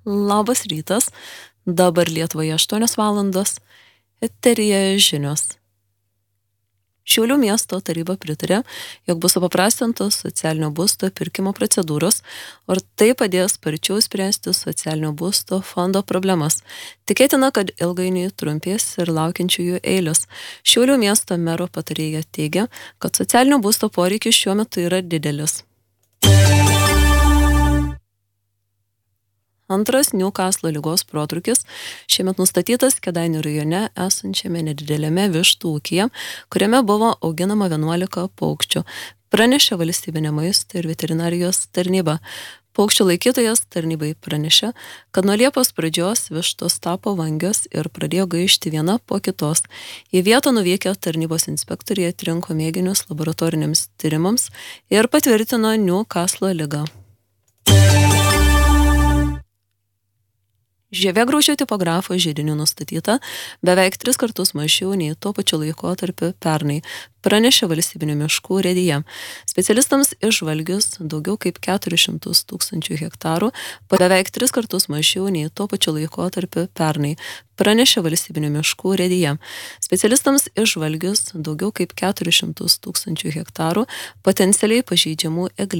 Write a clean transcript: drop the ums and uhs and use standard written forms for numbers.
Labas rytas, dabar Lietuvoje 8 valandos, eteryje žinios. Šiaulių miesto taryba pritarė, jog bus supaprastintos socialinio būsto pirkimo procedūros, ir tai padės sparčiau spręsti socialinio būsto fondo problemas. Tikėtina, kad ilgainiui trumpės ir laukiančiųjų eilės. Šiaulių miesto mero patarėja teigia, kad socialinio būsto poreikis šiuo metu yra didelis. Antras Newcastle ligos protrūkis šiemet nustatytas Kėdainių rajone esančiame nedidelėme vištų ūkyje, kuriame buvo auginama 11 paukščių, pranešė valstybinė maisto ir veterinarijos tarnyba. Paukščių laikytojas tarnybai pranešė, kad nuo Liepos pradžios vištos tapo vangios ir pradėjo gaišti viena po kitos. Į vietą nuvykę tarnybos inspektoriai atrinko mėginius laboratoriniams tyrimams ir patvirtino Newcastle ligą. Žievėgraužio tipografo židinių nustatyta beveik 3 kartus mažiau nei tuo pačiu laikotarpiu pernai, pranešė valstybinių miškų urėdija. Specialistams išžvalgius daugiau kaip 400 000 hektarų, beveik 3 kartus mažiau nei tuo pačiu laikotarpiu pernai, pranešė valstybinių miškų urėdija. Specialistams išžvalgius daugiau kaip 400 000 hektarų potencialiai pažeidžiamų eglių